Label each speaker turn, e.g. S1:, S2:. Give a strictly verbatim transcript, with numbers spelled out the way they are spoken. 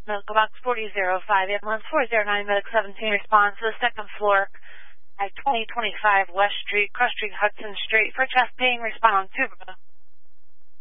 S1: Medical Box forty oh five, ambulance four oh nine, Medic seventeen, responds to the second floor at twenty twenty-five West Street, Cross Street, Hudson Street, for chest pain, respond on Tuba.